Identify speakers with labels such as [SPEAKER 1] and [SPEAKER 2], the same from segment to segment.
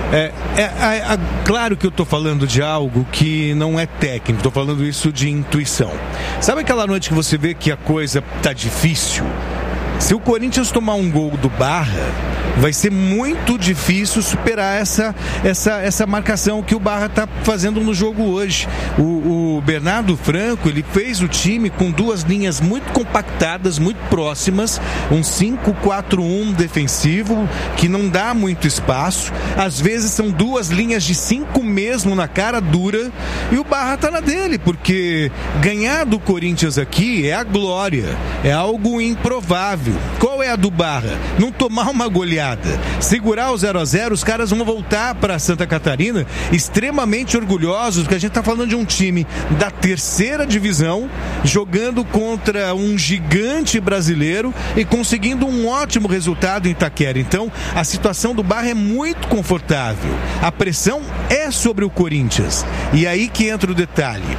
[SPEAKER 1] Claro que eu estou falando de algo que não é técnico, estou falando isso de intuição. Sabe aquela noite que você vê que a coisa tá difícil? Se o Corinthians tomar um gol do Barra, vai ser muito difícil superar essa marcação que o Barra está fazendo no jogo hoje. O Bernardo Franco, ele fez o time com duas linhas muito compactadas, muito próximas, um 5-4-1 defensivo, que não dá muito espaço. Às vezes são duas linhas de 5 mesmo na cara dura, e o Barra está na dele, porque ganhar do Corinthians aqui é a glória, é algo improvável. Qual é a do Barra? Não tomar uma goleada, segurar o 0-0, os caras vão voltar para Santa Catarina extremamente orgulhosos, porque a gente está falando de um time da terceira divisão, jogando contra um gigante brasileiro e conseguindo um ótimo resultado em Itaquera. Então, a situação do Barra é muito confortável. A pressão é sobre o Corinthians. E aí que entra o detalhe.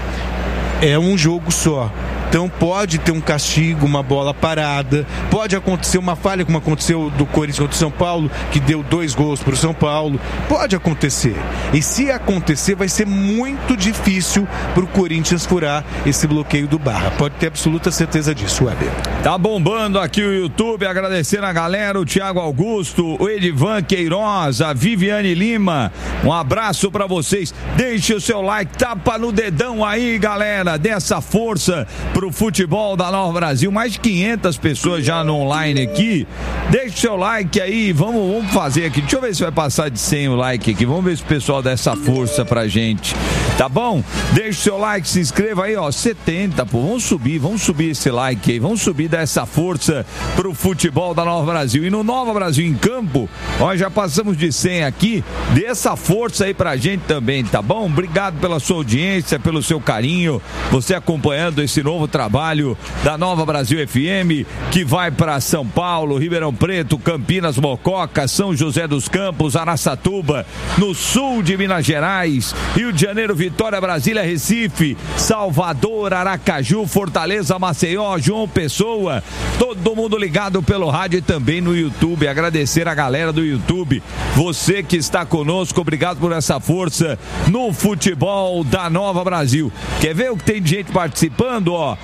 [SPEAKER 1] É um jogo só. Então pode ter um castigo, uma bola parada, pode acontecer uma falha como aconteceu do Corinthians contra o São Paulo, que deu 2 gols para o São Paulo, pode acontecer. E se acontecer, vai ser muito difícil para o Corinthians furar esse bloqueio do Barra. Pode ter absoluta certeza disso, Weber.
[SPEAKER 2] Tá bombando aqui o YouTube, agradecendo a galera, o Thiago Augusto, o Edivan Queiroz, a Viviane Lima, um abraço para vocês. Deixe o seu like, tapa no dedão aí, galera, dê essa força pro futebol da Nova Brasil. Mais de 500 pessoas já no online aqui. Deixa o seu like aí, vamos fazer aqui. Deixa eu ver se vai passar de 100 o like aqui. Vamos ver se o pessoal dá essa força pra gente. Tá bom? Deixa o seu like, se inscreva aí, ó. 70, pô. Vamos subir esse like aí. Vamos subir, dar essa força pro futebol da Nova Brasil. E no Nova Brasil em Campo, ó, já passamos de 100 aqui. Dê essa força aí pra gente também, tá bom? Obrigado pela sua audiência, pelo seu carinho. Você acompanhando esse novo trabalho da Nova Brasil FM, que vai para São Paulo, Ribeirão Preto, Campinas, Mococa, São José dos Campos, Araçatuba, no sul de Minas Gerais, Rio de Janeiro, Vitória, Brasília, Recife, Salvador, Aracaju, Fortaleza, Maceió, João Pessoa, todo mundo ligado pelo rádio e também no YouTube. Agradecer a galera do YouTube, você que está conosco, obrigado por essa força no futebol da Nova Brasil. Quer ver o que tem de gente participando, ó?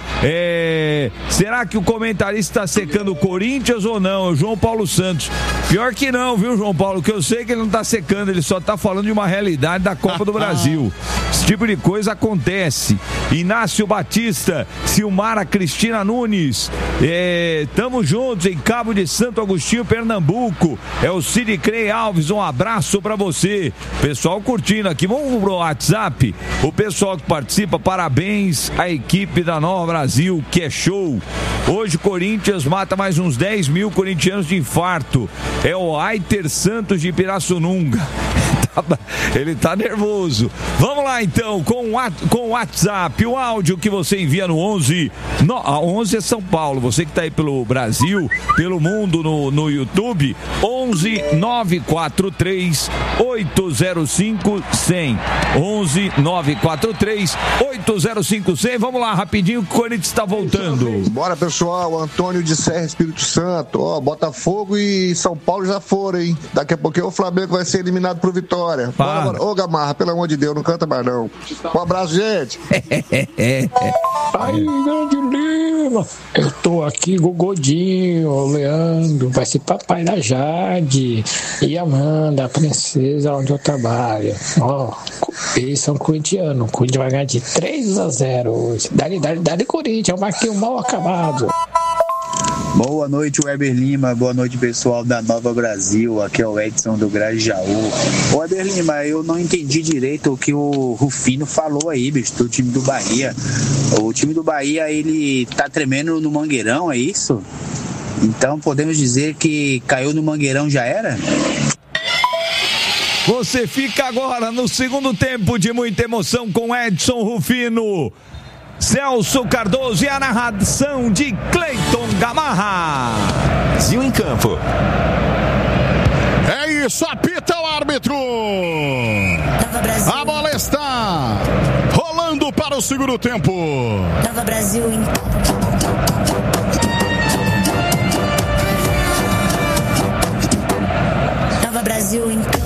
[SPEAKER 2] Será que o comentarista está secando o Corinthians ou não? O João Paulo Santos. Pior que não, viu, João Paulo? Que eu sei que ele não está secando, ele só está falando de uma realidade da Copa do Brasil. Esse tipo de coisa acontece. Inácio Batista, Silmara Cristina Nunes, tamo juntos em Cabo de Santo Agostinho, Pernambuco. É o Cid Crei Alves, um abraço pra você. Pessoal curtindo aqui, vamos pro WhatsApp. O pessoal que participa, parabéns à equipe da Nova Brasil, que é show. Hoje o Corinthians mata mais uns 10 mil corintianos de infarto. É o Aiter Santos de Pirassununga. Ele tá nervoso. Vamos lá então com o WhatsApp, o áudio que você envia no 11. 11 é São Paulo. Você que tá aí pelo Brasil, pelo mundo no YouTube, 11 943 805 100. 11 943 805 100. Vamos lá rapidinho que o Corinthians está voltando.
[SPEAKER 3] Bora, pessoal. Antônio de Serra, Espírito Santo. Ó, Botafogo e São Paulo já foram, hein? Daqui a pouquinho o Flamengo vai ser eliminado pro Vitória. Bora. Ô, Gamarra, pelo amor de Deus, não canta mais não. Um abraço, gente.
[SPEAKER 4] Aí, grande Lima. Eu tô aqui, Gogodinho, o Leandro, vai ser papai da Jade e Amanda, a princesa onde eu trabalho. Ó, eles são corintianos. O Corinthians vai ganhar de 3-0 hoje. Dá-lhe Corinthians, é um Marquinhos mal acabado.
[SPEAKER 5] Boa noite, Weber Lima. Boa noite, pessoal da Nova Brasil. Aqui é o Edson do Grajaú. Weber Lima, eu não entendi direito o que o Rufino falou aí, bicho, do time do Bahia. O time do Bahia, ele tá tremendo no Mangueirão, é isso? Então podemos dizer que caiu no Mangueirão, já era?
[SPEAKER 2] Você fica agora no segundo tempo de muita emoção com Edson Rufino, Celso Cardoso e a narração de Cleiton Gamarra.
[SPEAKER 6] Brasil em Campo.
[SPEAKER 7] É isso, apita o árbitro. A bola está rolando para o segundo tempo.
[SPEAKER 8] Nova Brasil em Nova Brasil em